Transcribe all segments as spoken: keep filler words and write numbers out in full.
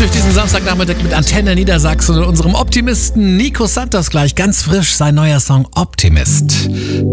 durch diesen Samstagnachmittag mit Antenne Niedersachsen und unserem Optimisten Nico Santos gleich ganz frisch sein neuer Song Optimist.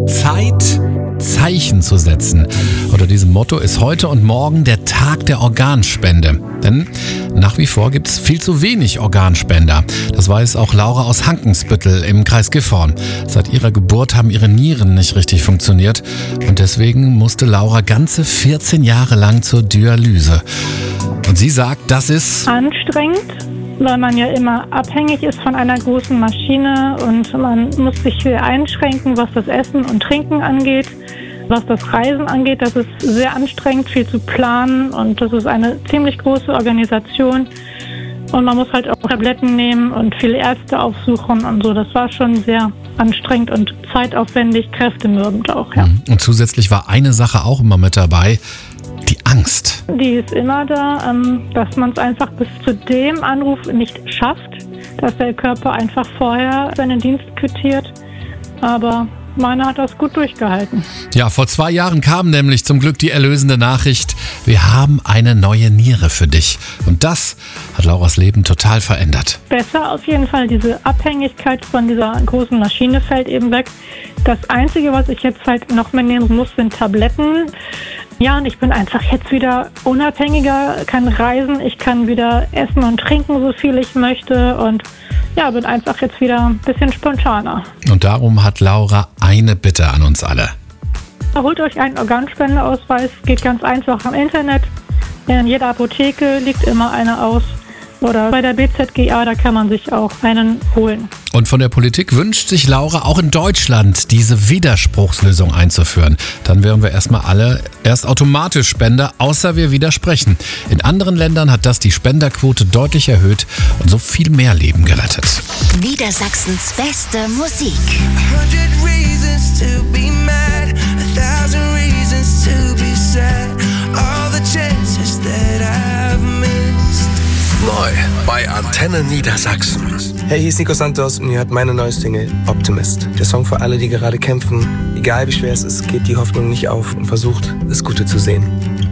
Zeit, Zeichen zu setzen. Unter diesem Motto ist heute und morgen der Tag der Organspende. Denn nach wie vor gibt es viel zu wenig Organspender. Das weiß auch Laura aus Hankensbüttel im Kreis Gifhorn. Seit ihrer Geburt haben ihre Nieren nicht richtig funktioniert. Und deswegen musste Laura ganze vierzehn Jahre lang zur Dialyse. Und sie sagt, das ist anstrengend, weil man ja immer abhängig ist von einer großen Maschine und man muss sich viel einschränken, was das Essen und Trinken angeht. Was das Reisen angeht, das ist sehr anstrengend, viel zu planen und das ist eine ziemlich große Organisation. Und man muss halt auch Tabletten nehmen und viele Ärzte aufsuchen und so. Das war schon sehr anstrengend und zeitaufwendig, kräftemürbend auch, ja. Und zusätzlich war eine Sache auch immer mit dabei, die Angst. Die ist immer da, dass man es einfach bis zu dem Anruf nicht schafft, dass der Körper einfach vorher seinen Dienst quittiert. Aber meiner hat das gut durchgehalten. Ja, vor zwei Jahren kam nämlich zum Glück die erlösende Nachricht, wir haben eine neue Niere für dich. Und das hat Lauras Leben total verändert. Besser auf jeden Fall, diese Abhängigkeit von dieser großen Maschine fällt eben weg. Das Einzige, was ich jetzt halt noch mehr nehmen muss, sind Tabletten. Ja, und ich bin einfach jetzt wieder unabhängiger, kann reisen, ich kann wieder essen und trinken, so viel ich möchte und ja, bin einfach jetzt wieder ein bisschen spontaner. Und darum hat Laura eine Bitte an uns alle. Holt euch einen Organspendeausweis, geht ganz einfach am Internet. In jeder Apotheke liegt immer einer aus. Oder bei der B Z G A, da kann man sich auch einen holen. Und von der Politik wünscht sich Laura auch in Deutschland diese Widerspruchslösung einzuführen. Dann wären wir erstmal alle erst automatisch Spender, außer wir widersprechen. In anderen Ländern hat das die Spenderquote deutlich erhöht und so viel mehr Leben gerettet. Niedersachsens beste Musik. Neu bei Antenne Niedersachsen. Hey, hier ist Nico Santos und ihr hört meine neue Single Optimist. Der Song für alle, die gerade kämpfen. Egal wie schwer es ist, geht die Hoffnung nicht auf und versucht, das Gute zu sehen.